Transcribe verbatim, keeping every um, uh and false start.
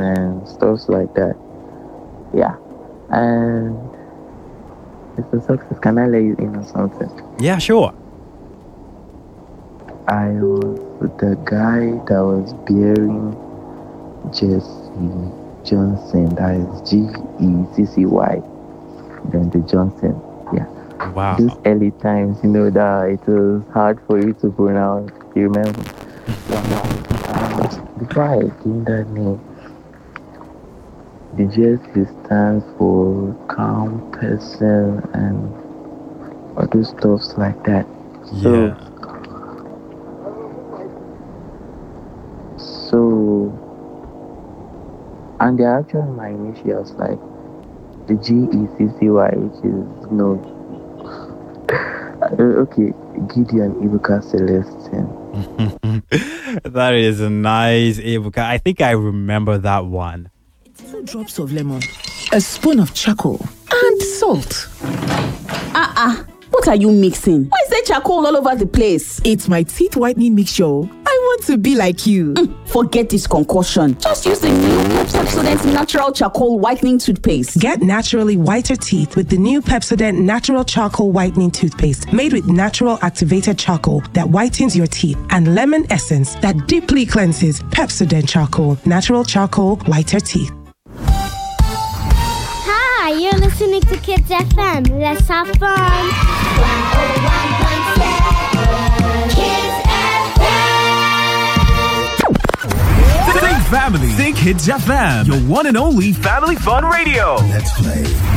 and stuff like that. Yeah. And it's a success. Can I let you in on something? Yeah, sure. I was the guy that was bearing Jesse Johnson. That is G E C C Y. Then the Johnson. Yeah. Wow. Those early times, you know, that it was hard for you to pronounce. You remember? um, before I gained that name, the J S C stands for calm person and other stuffs like that. So, Yeah. so, and they're actually my initials, like the G E C C Y, which is no. Uh, okay, Gideon Ibuka Celestine. That is a nice Ebuka. I think I remember that one. Two drops of lemon, a spoon of charcoal, and salt. Uh-uh. What are you mixing? Why is there charcoal all over the place? It's my teeth whitening mixture. I want to be like you. Mm, forget this concoction. Just use the new Pepsodent Natural Charcoal Whitening Toothpaste. Get naturally whiter teeth with the new Pepsodent Natural Charcoal Whitening Toothpaste, made with natural activated charcoal that whitens your teeth and lemon essence that deeply cleanses. Pepsodent Charcoal, natural charcoal, whiter teeth. Hi, you're listening to Kids F M. Let's have fun. Think family. Think Kids F M. Your one and only family fun radio. Let's play.